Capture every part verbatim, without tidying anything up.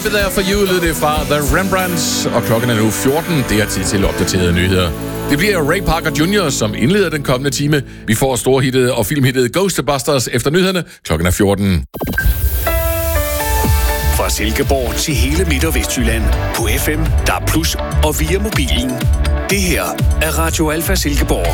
Be There For You lød det fra The Rembrandts, og klokken er nu fjorten. Det er tid til opdaterede nyheder. Det bliver Ray Parker junior, som indleder den kommende time. Vi får storhittet og filmhittet Ghostbusters efter nyhederne. Klokken er fjorten. Fra Silkeborg til hele Midt- og Vestjylland på F M, D A B plus, og via mobilen. Det her er Radio Alfa Silkeborg.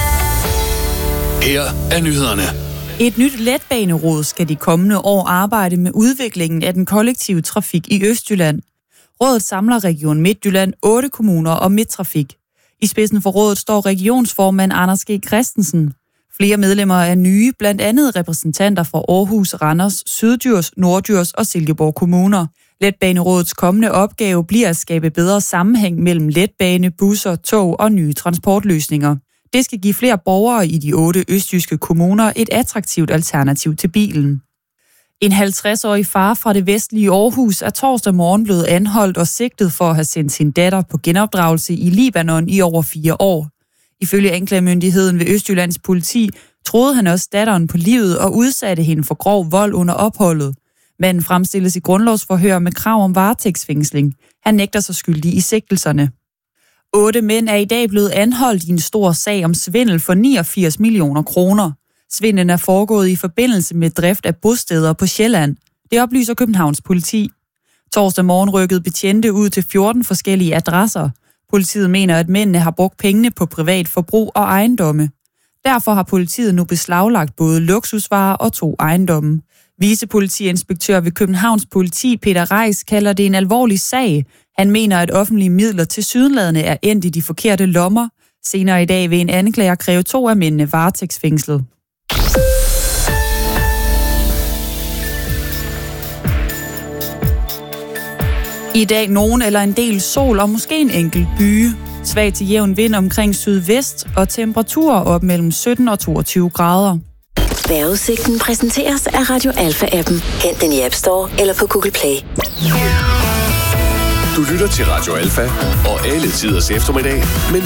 Her er nyhederne. Et nyt letbaneråd skal de kommende år arbejde med udviklingen af den kollektive trafik i Østjylland. Rådet samler Region Midtjylland, otte kommuner og Midttrafik. I spidsen for rådet står regionsformand Anders G. Christensen. Flere medlemmer er nye, blandt andet repræsentanter fra Aarhus, Randers, Syddjurs, Norddjurs og Silkeborg kommuner. Letbanerådets kommende opgave bliver at skabe bedre sammenhæng mellem letbane, busser, tog og nye transportløsninger. Det skal give flere borgere i de otte østjyske kommuner et attraktivt alternativ til bilen. En halvtreds-årig far fra det vestlige Aarhus er torsdag morgen blevet anholdt og sigtet for at have sendt sin datter på genopdragelse i Libanon i over fire år. Ifølge anklagemyndigheden ved Østjyllands politi troede han også datteren på livet og udsatte hende for grov vold under opholdet. Manden fremstilles i grundlovsforhør med krav om varetægtsfængsling. Han nægter sig skyldig i sigtelserne. Otte mænd er i dag blevet anholdt i en stor sag om svindel for niogfirs millioner kroner. Svindlen er foregået i forbindelse med drift af bosteder på Sjælland. Det oplyser Københavns politi. Torsdag morgen rykkede betjente ud til fjorten forskellige adresser. Politiet mener, at mændene har brugt pengene på privat forbrug og ejendomme. Derfor har politiet nu beslaglagt både luksusvarer og to ejendomme. Vicepolitiinspektør ved Københavns politi, Peter Reis, kalder det en alvorlig sag. Han mener, at offentlige midler til sydenladende er endt i de forkerte lommer. Senere i dag vil en anklager kræve to af mændene varetægtsfængslet. I dag nogen eller en del sol og måske en enkelt byge. Svag til jævn vind omkring sydvest og temperaturer op mellem sytten og toogtyve grader. Vejrudsigten præsenteres af Radio Alfa-appen. Hent den i App Store eller på Google Play. Du lytter til Radio Alfa og alle tiders eftermiddag med